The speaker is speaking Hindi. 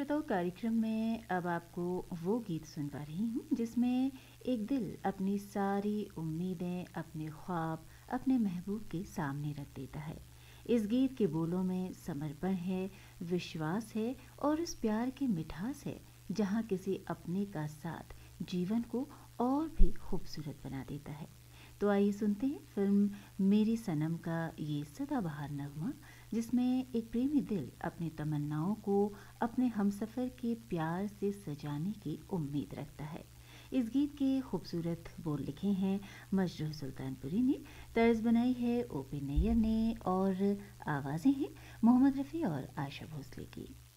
श्रोताओं, कार्यक्रम में अब आपको वो गीत सुनवा रही हूँ जिसमें एक दिल अपनी सारी उम्मीदें, अपने ख्वाब, अपने महबूब के सामने रख देता है। इस गीत के बोलों में समर्पण है, विश्वास है और उस प्यार की मिठास है जहाँ किसी अपने का साथ जीवन को और भी खूबसूरत बना देता है। तो आइए सुनते हैं फिल्म मेरी सनम का ये सदाबहार नगमा, जिसमें एक प्रेमी दिल अपनी तमन्नाओं को अपने हमसफ़र के प्यार से सजाने की उम्मीद रखता है। इस गीत के खूबसूरत बोल लिखे हैं मजरूह सुल्तानपुरी ने, तर्ज बनाई है ओपी नैयर ने और आवाज़ें हैं मोहम्मद रफ़ी और आशा भोसले की।